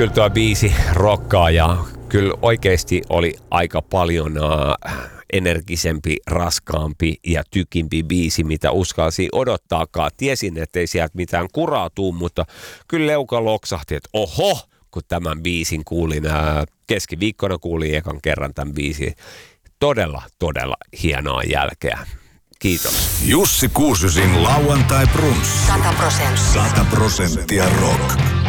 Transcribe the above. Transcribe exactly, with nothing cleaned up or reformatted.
Kyllä tuo biisi rokkaa ja kyllä oikeasti oli aika paljon äh, energisempi, raskaampi ja tykimpi biisi, mitä uskalsi odottaakaan. Tiesin, ettei sieltä mitään kuraa tuu, mutta kyllä leuka loksahti, että oho, kun tämän biisin kuulin. Äh, keskiviikkona kuulin ekan kerran tämän biisin. Todella, todella hienoa jälkeä. Kiitos. Jussi Kuusyosin lauantai brunssi. sata prosenttia. sata prosenttia rock.